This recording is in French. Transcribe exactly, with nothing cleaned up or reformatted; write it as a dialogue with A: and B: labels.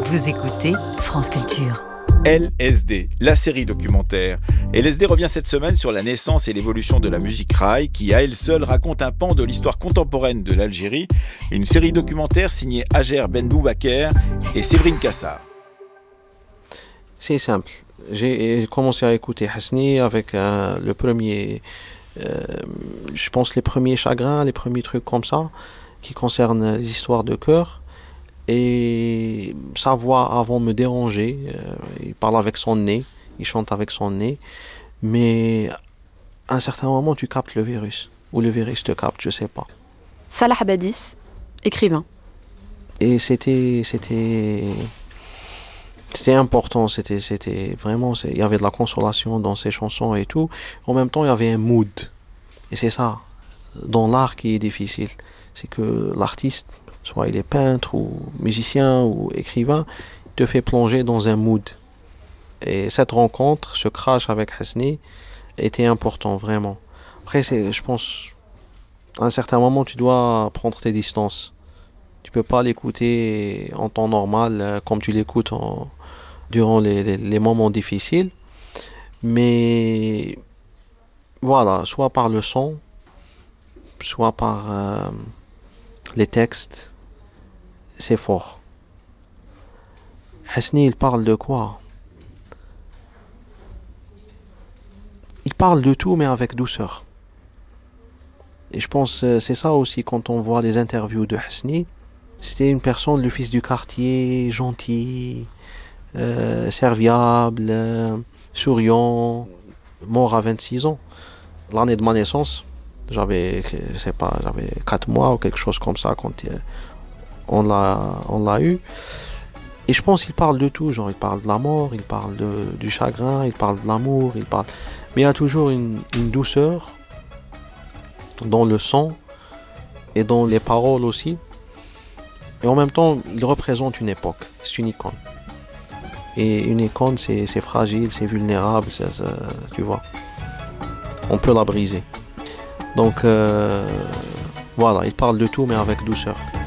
A: Vous écoutez France Culture.
B: L S D, la série documentaire. L S D revient cette semaine sur la naissance et l'évolution de la musique raï qui, à elle seule, raconte un pan de l'histoire contemporaine de l'Algérie. Une série documentaire signée Hajer Ben Boubaker et Séverine Cassar.
C: C'est simple. J'ai commencé à écouter Hasni avec euh, le premier, euh, je pense les premiers chagrins, les premiers trucs comme ça, qui concernent les histoires de cœur. Et sa voix avant me dérangeait. Euh, il parle avec son nez, il chante avec son nez. Mais à un certain moment, tu captes le virus. Ou le virus te capte, je sais pas.
D: Salah Abadis, écrivain.
C: Et c'était... c'était... C'était important, c'était, c'était vraiment, c'est, il y avait de la consolation dans ces chansons et tout. En même temps, il y avait un mood. Et c'est ça, dans l'art qui est difficile. C'est que l'artiste, soit il est peintre ou musicien ou écrivain, il te fait plonger dans un mood. Et cette rencontre, ce crash avec Hasni, était important, vraiment. Après, c'est, je pense, à un certain moment, tu dois prendre tes distances. Tu peux pas l'écouter en temps normal, comme tu l'écoutes en... durant les, les, les moments difficiles, mais voilà, soit par le son, soit par euh, les textes, c'est fort. Hasni, il parle de quoi? Il parle de tout, mais avec douceur. Et je pense que c'est ça aussi quand on voit les interviews de Hasni. C'était une personne, le fils du quartier, gentil, Euh, serviable, euh, souriant, mort à vingt-six ans. L'année de ma naissance, j'avais, je sais pas, j'avais quatre mois ou quelque chose comme ça quand euh, on l'a, on l'a eu. Et je pense qu'il parle de tout, genre il parle de la mort, il parle de, du chagrin, il parle de l'amour, il parle... Mais il y a toujours une, une douceur dans le son et dans les paroles aussi. Et en même temps, il représente une époque, c'est une icône. Et une icône, c'est, c'est fragile, c'est vulnérable, c'est, c'est, tu vois. On peut la briser. Donc, euh, voilà, il parle de tout, mais avec douceur.